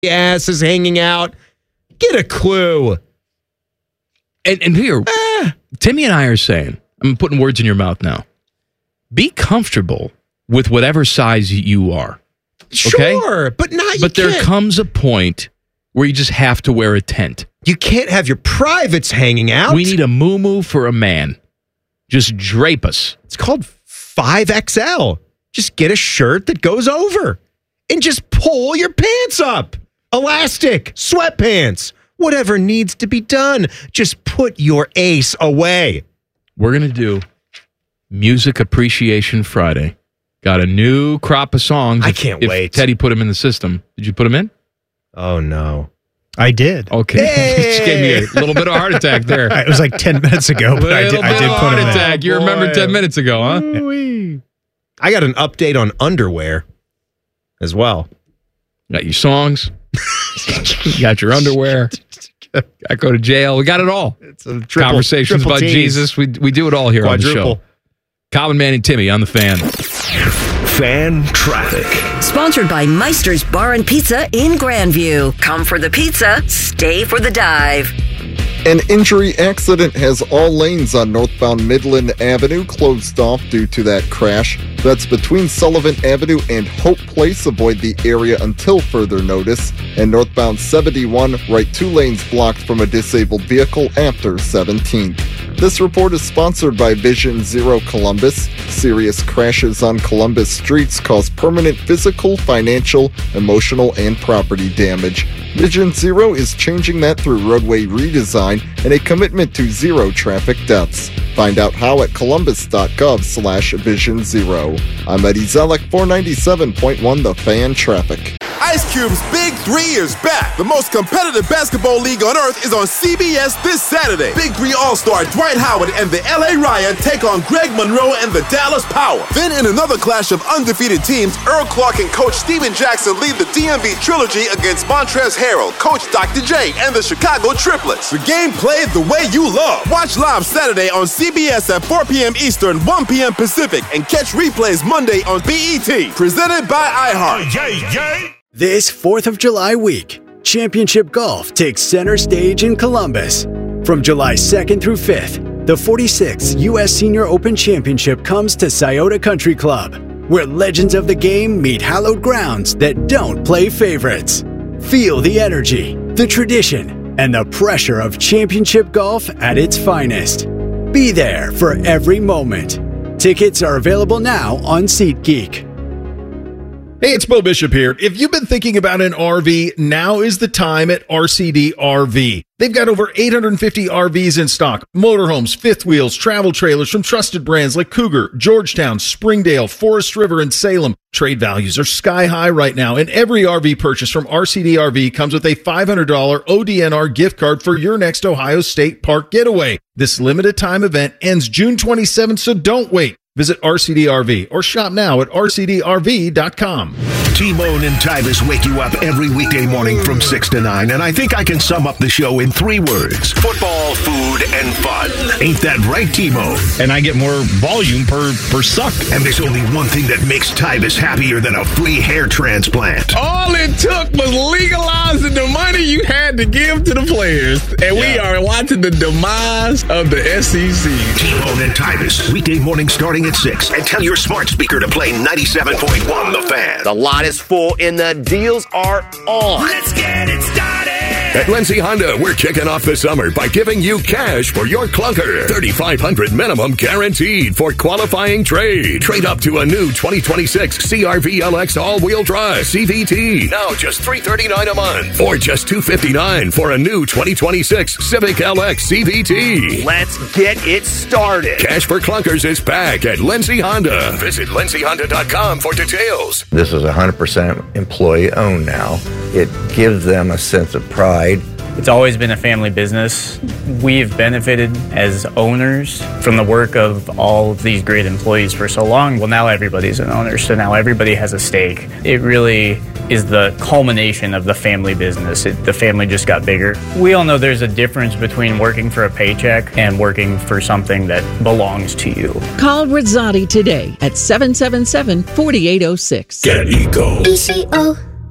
ass is hanging out. Get a clue. And here, Timmy and I are saying, I'm putting words in your mouth now. Be comfortable with whatever size you are. Okay? Sure, but not. But there comes a point where you just have to wear a tent. You can't have your privates hanging out. We need a muumuu for a man. Just drape us. It's called 5XL. Just get a shirt that goes over and just pull your pants up. Elastic, sweatpants, whatever needs to be done. Just put your ace away. We're going to do Music Appreciation Friday. Got a new crop of songs. I can't wait. Teddy put them in the system. Did you put them in? Oh, no. I did. Okay. Hey! Just gave me a little bit of a heart attack there. It was like 10 minutes ago, but I did put heart him attack. in. You remember 10 minutes ago, huh? I got an update on underwear as well. Got your songs. You got your underwear. Got to go to jail. We got it all. It's a Conversations about Jesus. We do it all here on the show. Calvin, Manny, and Timmy on the Fan. Fan Traffic. Sponsored by Meister's Bar and Pizza in Grandview. Come for the pizza, stay for the dive. An injury accident has all lanes on northbound Midland Avenue closed off due to that crash. That's between Sullivan Avenue and Hope Place. Avoid the area until further notice. And northbound 71, right 2 lanes blocked from a disabled vehicle after 17th. This report is sponsored by Vision Zero Columbus. Serious crashes on Columbus streets cause permanent physical, financial, emotional, and property damage. Vision Zero is changing that through roadway redesign and a commitment to zero traffic deaths. Find out how at columbus.gov/Vision Zero. I'm Eddie Zellick, 497.1 The Fan Traffic. Ice Cube's Big 3 is back. The most competitive basketball league on earth is on CBS this Saturday. Big 3 All-Star Dwight Howard and the LA Riot take on Greg Monroe and the Dallas Power. Then in another clash of undefeated teams, Earl Clark and Coach Steven Jackson lead the DMV Trilogy against Montrezl Harrell, Coach Dr. J, and the Chicago Triplets. The game played the way you love. Watch live Saturday on CBS at 4 p.m. Eastern, 1 p.m. Pacific, and catch replays Monday on BET. Presented by iHeart. This 4th of July week, Championship Golf takes center stage in Columbus. From July 2nd through 5th, the 46th U.S. Senior Open Championship comes to Scioto Country Club, where legends of the game meet hallowed grounds that don't play favorites. Feel the energy, the tradition, and the pressure of championship golf at its finest. Be there for every moment. Tickets are available now on SeatGeek. Hey, it's Bo Bishop here. If you've been thinking about an RV, now is the time at RCD RV. They've got over 850 RVs in stock. Motorhomes, fifth wheels, travel trailers from trusted brands like Cougar, Georgetown, Springdale, Forest River, and Salem. Trade values are sky high right now, and every RV purchase from RCD RV comes with a $500 ODNR gift card for your next Ohio State Park getaway. This limited time event ends June 27th, so don't wait. Visit RCD RV or shop now at rcdrv.com. T-Bone and Tybus wake you up every weekday morning from 6 to 9, and I think I can sum up the show in 3 words. Football, food, and fun. Ain't that right, T-Bone? And I get more volume per suck. And there's only one thing that makes Tybus happier than a free hair transplant. All it took was legalizing the money you had to give to the players. And we are watching the demise of the SEC. T-Bone and Tybus, weekday morning starting at 6. And tell your smart speaker to play 97.1 The Fan. The lot is full and the deals are on. Let's get it started. At Lindsay Honda, we're kicking off the summer by giving you cash for your clunker. $3,500 minimum guaranteed for qualifying trade. Trade up to a new 2026 CR-V LX all-wheel drive CVT. Now just $339 a month. Or just $259 for a new 2026 Civic LX CVT. Let's get it started. Cash for clunkers is back at Lindsay Honda. Visit lindsayhonda.com for details. This is 100% employee owned now. It gives them a sense of pride. It's always been a family business. We've benefited as owners from the work of all of these great employees for so long. Well, now everybody's an owner, so now everybody has a stake. It really is the culmination of the family business. The family just got bigger. We all know there's a difference between working for a paycheck and working for something that belongs to you. Call Rizzotti today at 777-4806. Get ECO. ECO.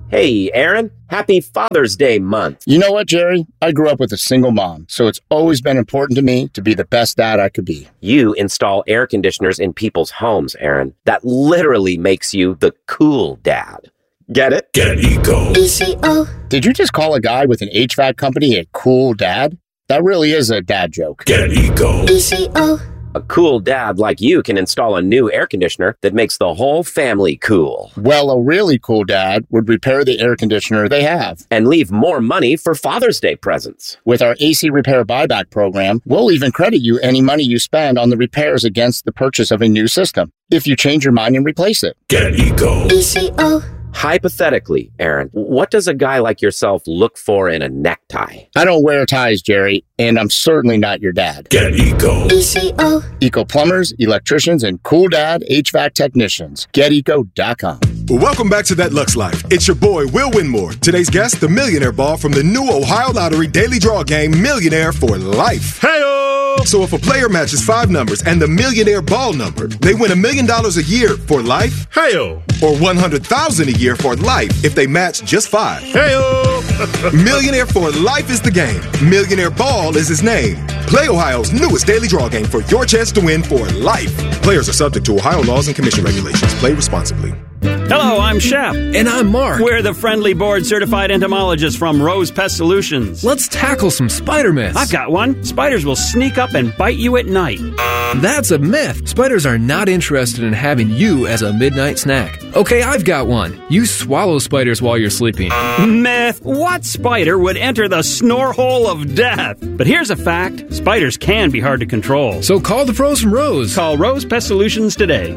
Hey, Aaron. Happy Father's Day month. You know what, Jerry? I grew up with a single mom, so it's always been important to me to be the best dad I could be. You install air conditioners in people's homes, Aaron. That literally makes you the cool dad. Get it? Get Eco. ECO. Did you just call a guy with an HVAC company a cool dad? That really is a dad joke. Get Eco. ECO. A cool dad like you can install a new air conditioner that makes the whole family cool. Well, a really cool dad would repair the air conditioner they have. And leave more money for Father's Day presents. With our AC Repair Buyback program, we'll even credit you any money you spend on the repairs against the purchase of a new system, if you change your mind and replace it. Get Eco. ECO. Hypothetically, Aaron, what does a guy like yourself look for in a necktie? I don't wear ties, Jerry, and I'm certainly not your dad. Get Eco. ECO. Eco plumbers, electricians, and cool dad HVAC technicians. GetEco.com. Welcome back to That Lux Life. It's your boy, Will Winmore. Today's guest, the Millionaire Ball from the new Ohio Lottery Daily Draw game, Millionaire for Life. Hey-o! So if a player matches 5 numbers and the Millionaire Ball number, they win $1 million a year for life. Hey-o! Or $100,000 a year for life if they match just 5. Hey-o! Millionaire for Life is the game. Millionaire Ball is his name. Play Ohio's newest daily draw game for your chance to win for life. Players are subject to Ohio laws and commission regulations. Play responsibly. Hello, I'm Shep. And I'm Mark. We're the friendly board-certified entomologists from Rose Pest Solutions. Let's tackle some spider myths. I've got one. Spiders will sneak up and bite you at night. That's a myth. Spiders are not interested in having you as a midnight snack. Okay, I've got one. You swallow spiders while you're sleeping. Myth. What spider would enter the snore hole of death? But here's a fact. Spiders can be hard to control. So call the pros from Rose. Call Rose Pest Solutions today.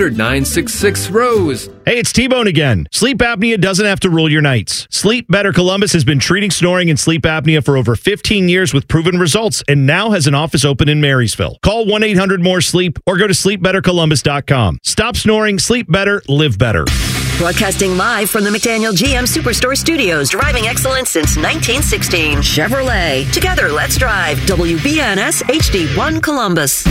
800-966-ROSE. Hey, it's T-Bone again. Sleep apnea doesn't have to rule your nights. Sleep Better Columbus has been treating snoring and sleep apnea for over 15 years with proven results and now has an office open in Marysville. Call 1-800-MORE-SLEEP or go to sleepbettercolumbus.com. Stop snoring, sleep better, live better. Broadcasting live from the McDaniel GM Superstore Studios, driving excellence since 1916. Chevrolet. Together, let's drive. WBNS HD1 Columbus.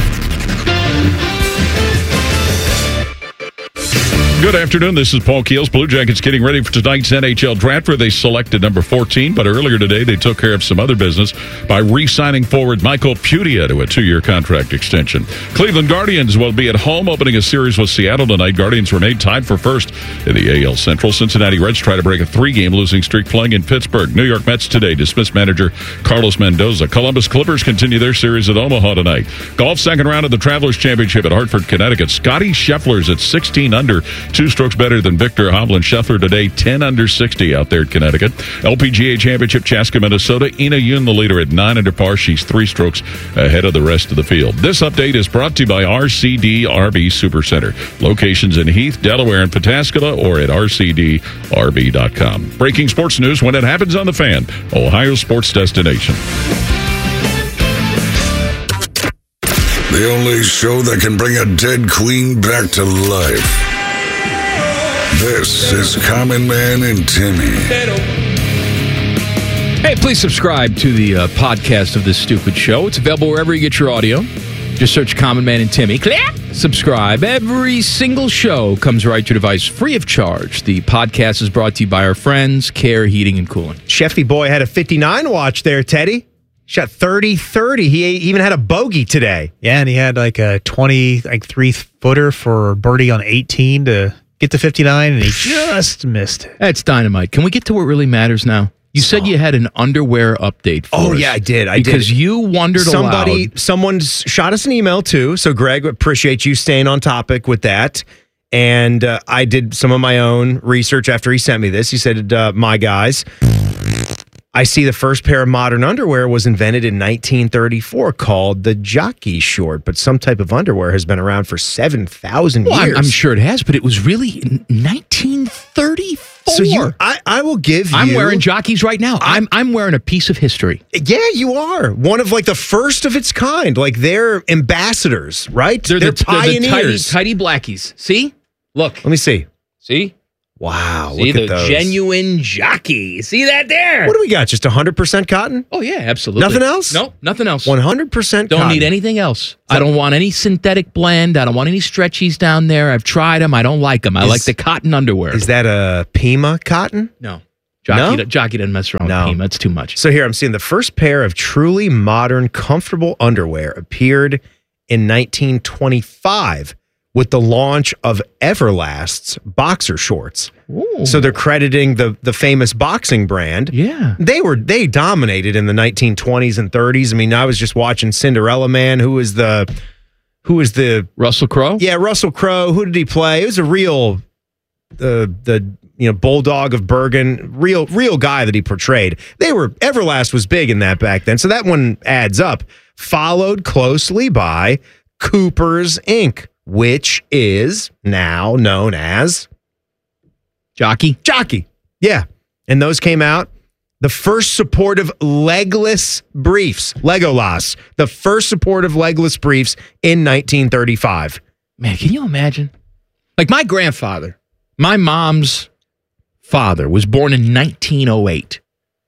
Good afternoon. This is Paul Keels. Blue Jackets getting ready for tonight's NHL draft where they selected number 14, but earlier today they took care of some other business by re-signing forward Michael Putia to a 2-year contract extension. Cleveland Guardians will be at home opening a series with Seattle tonight. Guardians remain tied for first in the AL Central. Cincinnati Reds try to break a 3-game losing streak playing in Pittsburgh. New York Mets today dismiss manager Carlos Mendoza. Columbus Clippers continue their series at Omaha tonight. Golf second round of the Travelers Championship at Hartford, Connecticut. Scotty Scheffler's at 16 under. 2 strokes better than Victor Hovland. Scheffler today 10 under 60 out there at Connecticut. LPGA Championship, Chaska, Minnesota. Ina Yoon, the leader, at 9 under par. She's 3 strokes ahead of the rest of the field. This update is brought to you by RCD RV Supercenter. Locations in Heath, Delaware, and Pataskala, or at rcdrv.com. Breaking sports news when it happens on The Fan, Ohio sports destination. The only show that can bring a dead queen back to life. This is Common Man and Timmy. Hey, please subscribe to the podcast of this stupid show. It's available wherever you get your audio. Just search Common Man and Timmy. Click. Subscribe. Every single show comes right to your device free of charge. The podcast is brought to you by our friends, Care Heating and Cooling. Sheffy boy had a 59 watch there, Teddy. Shot 30-30. He even had a bogey today. Yeah, and he had like a 3-footer for birdie on 18 to get to 59, and he just missed it. That's dynamite. Can we get to what really matters now? You said you had an underwear update for us. Oh, yeah, I did. Because you wondered aloud. Someone shot us an email, too. So, Greg, appreciate you staying on topic with that. And I did some of my own research after he sent me this. He said, my guys, I see the first pair of modern underwear was invented in 1934 called the jockey short, but some type of underwear has been around for 7,000 years. I'm sure it has, but it was really in 1934. So I will give you. I'm wearing jockeys right now. I'm wearing a piece of history. Yeah, you are. One of like the first of its kind. Like they're ambassadors, right? They're pioneers. They're the tidy blackies. See? Look. Let me see. See? Wow. See, look the at those. genuine jockey. See that there? What do we got? Just 100% cotton? Oh, yeah, absolutely. Nothing else? No, nothing else. 100% Don't cotton. need anything else. I don't want any synthetic blend. I don't want any stretchies down there. I've tried them. I don't like them. I like the cotton underwear. Is that a Pima cotton? No. Jockey doesn't mess around with Pima. It's too much. So here I'm seeing the first pair of truly modern, comfortable underwear appeared in 1925 with the launch of Everlast's boxer shorts. Ooh. So they're crediting the famous boxing brand. Yeah. They dominated in the 1920s and 30s. I mean, I was just watching Cinderella Man, who was the Russell Crowe? Yeah, Russell Crowe. Who did he play? It was a real the Bulldog of Bergen, real guy that he portrayed. Everlast was big in that back then. So that one adds up. Followed closely by Cooper's Inc., which is now known as Jockey. Yeah. And those came out. The first supportive legless briefs, Legolas, the first supportive legless briefs in 1935. Man, can you imagine? Like my grandfather, my mom's father was born in 1908.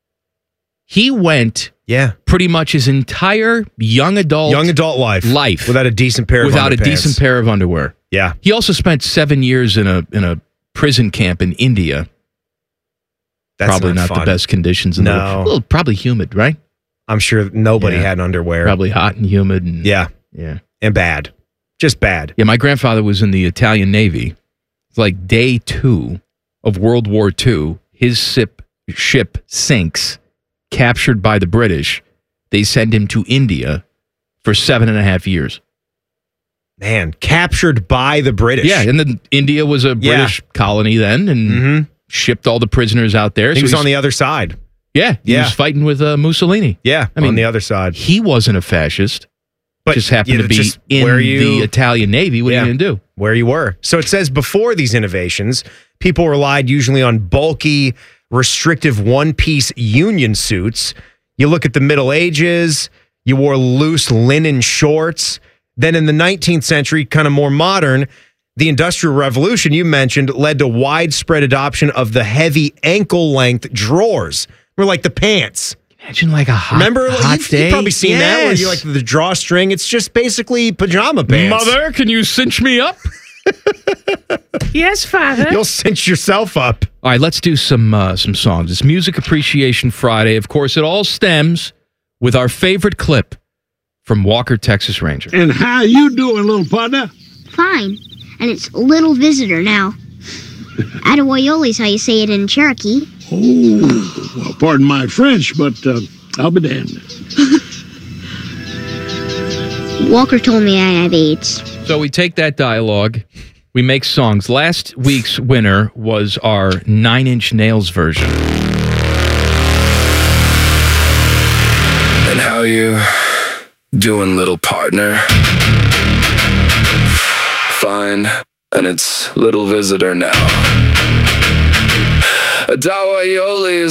He went pretty much his entire young adult life without a decent pair of underwear. Yeah. He also spent 7 years in a prison camp in India. That's probably not fun. the best conditions in the world. Well, probably humid, right? I'm sure nobody had underwear. Probably hot and humid. And, yeah. And bad. Just bad. Yeah, my grandfather was in the Italian Navy. It's like day 2 of World War II. His ship sinks, captured by the British. They send him to India for 7.5 years. Man, captured by the British. Yeah, and then India was a British colony then, and shipped all the prisoners out there. He was on the other side. Yeah, he was fighting with Mussolini. Yeah, I mean, on the other side. He wasn't a fascist. But just happened to be in the Italian Navy. What are you going to do? Where you were. So it says before these innovations, people relied usually on bulky, restrictive one-piece union suits. You look at the Middle Ages, you wore loose linen shorts. Then in the 19th century, kind of more modern, the Industrial Revolution you mentioned led to widespread adoption of the heavy ankle-length drawers. Or like the pants. Imagine like a hot, day. You've probably seen that where you like the drawstring. It's just basically pajama pants. Mother, can you cinch me up? Yes, Father. You'll cinch yourself up. All right, let's do some songs. It's Music Appreciation Friday. Of course, it all stems with our favorite clip from Walker, Texas Ranger. And how you doing, little partner? Fine. And it's Little Visitor now. Atawoyoli's how you say it in Cherokee. Oh, well, pardon my French, but I'll be damned. Walker told me I have AIDS. So we take that dialogue, we make songs. Last week's winner was our 9 Inch Nails version. And how you doing, little partner? Fine, and it's Little Visitor now. Atawayoli is